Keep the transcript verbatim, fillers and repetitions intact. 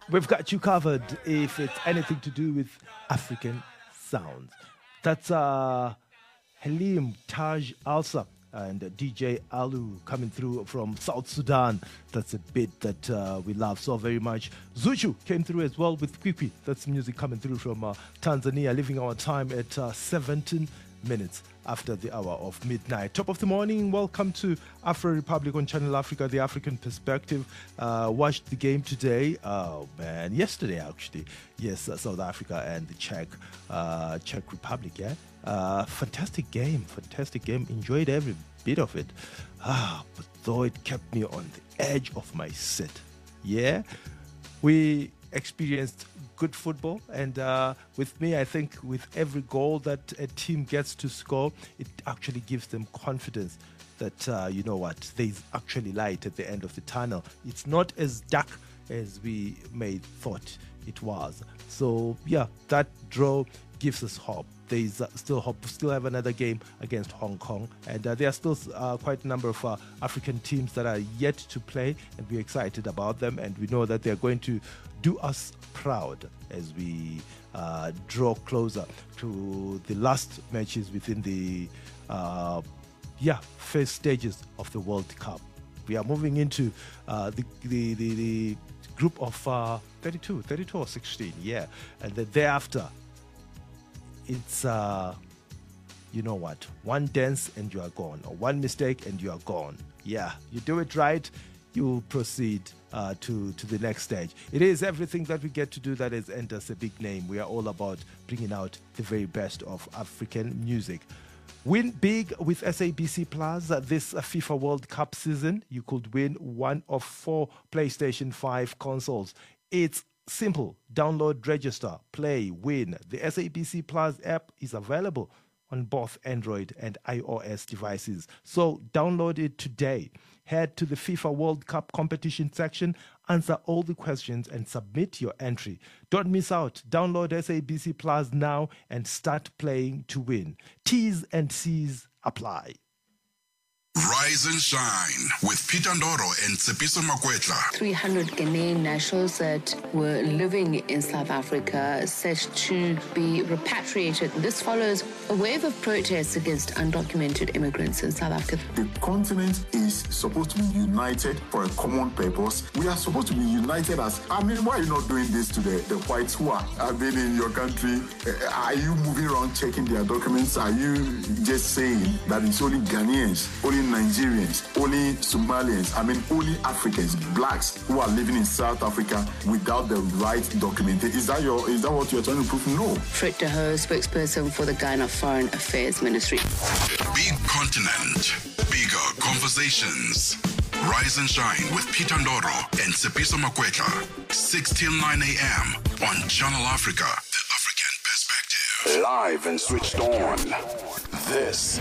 We've got you covered if it's anything to do with African sounds. That's uh, Halim Taj Alsa and D J Alu coming through from South Sudan. That's a bit that uh, we love so very much. Zuchu came through as well with Kwipi. That's music coming through from uh, Tanzania, leaving our time at uh, seventeen minutes after the hour of midnight. Top of the morning, welcome to Afro Republic on Channel Africa, the African perspective. Uh, watched the game today. Oh man, yesterday actually. Yes, uh, South Africa and the Czech, uh, Czech Republic. Yeah, uh, fantastic game, fantastic game. Enjoyed every bit of it. Ah, but though it kept me on the edge of my seat. Yeah, we experienced good football, and uh, with me, I think with every goal that a team gets to score, it actually gives them confidence that, uh, you know what, there's actually light at the end of the tunnel. It's not as dark as we may thought it was. So, yeah, that draw gives us hope. There's uh, still hope. We still have another game against Hong Kong, and uh, there are still uh, quite a number of uh, African teams that are yet to play, and we're excited about them, and we know that they're going to do us proud as we uh, draw closer to the last matches within the uh, yeah first stages of the World Cup. We are moving into uh, the, the, the, the group of uh, thirty-two, thirty-two or sixteen, yeah, and then thereafter it's uh, you know what, one dance and you are gone, or one mistake and you are gone. Yeah, you do it right, you proceed uh, to, to the next stage. It is everything that we get to do that is earned us a big name. We are all about bringing out the very best of African music. Win big with S A B C Plus uh, this uh, FIFA World Cup season. You could win one of four PlayStation five consoles. It's simple. Download, register, play, win. The S A B C Plus app is available on both Android and iOS devices. So download it today. Head to the FIFA World Cup competition section, answer all the questions, and submit your entry. Don't miss out. Download S A B C Plus now and start playing to win. T's and C's apply. Rise and shine with Peter Ndoro and Tsepiso Makwetla. three hundred Ghanaian nationals that were living in South Africa set to be repatriated. This follows a wave of protests against undocumented immigrants in South Africa. The continent is supposed to be united for a common purpose. We are supposed to be united as, I mean, why are you not doing this to the, the whites who are, have been in your country? Uh, are you moving around checking their documents? Are you just saying that it's only Ghanaians, only Nigerians, only Somalians, I mean only Africans, blacks who are living in South Africa without the right documentation? Is that your is that what you're trying to prove? No. Frit de Hoo, spokesperson for the Ghana Foreign Affairs Ministry. Big continent, bigger conversations. Rise and shine with Peter Ndoro and Tsepiso Makwetla. six till nine a.m. on Channel Africa, the African perspective. Live and switched on. This